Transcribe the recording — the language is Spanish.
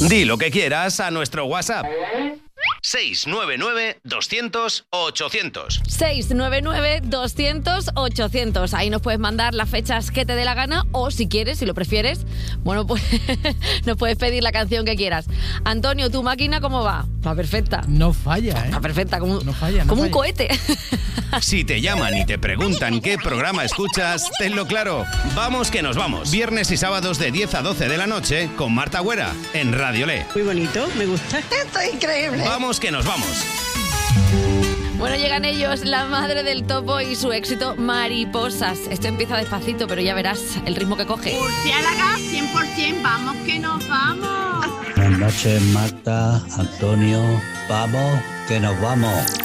Di lo que quieras a nuestro WhatsApp. 699-200-800. 699-200-800. Ahí nos puedes mandar las fechas que te dé la gana o si quieres, si lo prefieres, bueno, pues nos puedes pedir la canción que quieras. Antonio, ¿tu máquina cómo va? Va perfecta. No falla, ¿eh? Va perfecta, como, no falla, un cohete. Si te llaman y te preguntan qué programa escuchas, tenlo claro. Vamos que nos vamos. Viernes y sábados de 10 a 12 de la noche con Marta Güera en Radio Le. Muy bonito, me gusta. Esto es increíble. Vamos que nos vamos. Bueno, llegan ellos, la madre del topo y su éxito Mariposas. Esto empieza despacito, pero ya verás el ritmo que coge. Murciélaga 100%, vamos que nos vamos. Buenas noches, Marta, Antonio, vamos que nos vamos.